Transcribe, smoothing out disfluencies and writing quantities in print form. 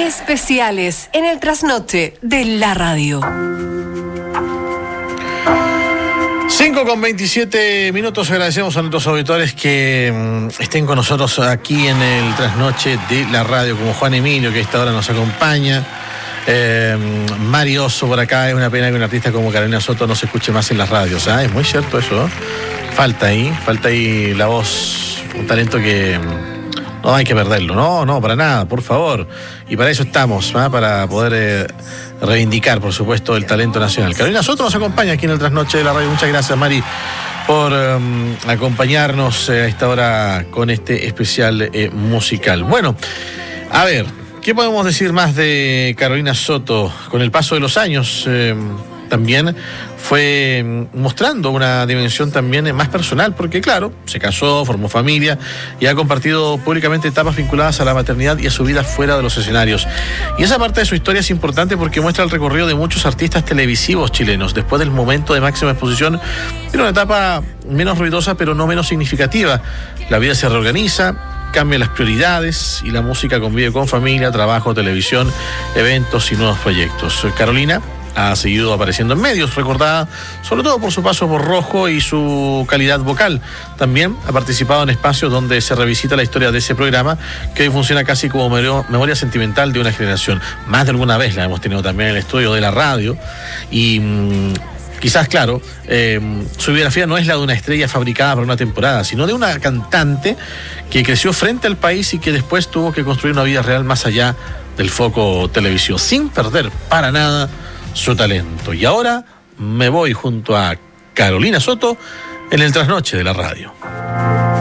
Especiales en el trasnoche de la radio. 5:27. Agradecemos a nuestros auditores que estén con nosotros aquí en el trasnoche de la radio, como Juan Emilio, que a esta hora nos acompaña. Mari Oso por acá. Es una pena que un artista como Carolina Soto no se escuche más en las radios. Es muy cierto eso, ¿eh? Falta ahí la voz, un talento que no hay que perderlo, no, para nada, por favor. Y para eso estamos, para poder reivindicar, por supuesto, el talento nacional. Carolina Soto nos acompaña aquí en el trasnoche de la radio. Muchas gracias, Mari, por acompañarnos a esta hora con este especial musical. Bueno, a ver, ¿qué podemos decir más de Carolina Soto? Con el paso de los años, también fue mostrando una dimensión también más personal, porque claro, se casó, formó familia y ha compartido públicamente etapas vinculadas a la maternidad y a su vida fuera de los escenarios. Y esa parte de su historia es importante porque muestra el recorrido de muchos artistas televisivos chilenos. Después del momento de máxima exposición, tiene una etapa menos ruidosa, pero no menos significativa. La vida se reorganiza, cambian las prioridades y la música convive con familia, trabajo, televisión, eventos y nuevos proyectos. Carolina ha seguido apareciendo en medios, recordada sobre todo por su paso por Rojo y su calidad vocal. También ha participado en espacios donde se revisita la historia de ese programa, que hoy funciona casi como memoria sentimental de una generación. Más de alguna vez la hemos tenido también en el estudio de la radio y quizás, claro, su biografía no es la de una estrella fabricada para una temporada, sino de una cantante que creció frente al país y que después tuvo que construir una vida real más allá del foco televisivo, sin perder para nada su talento. Y ahora me voy junto a Carolina Soto en el trasnoche de la radio.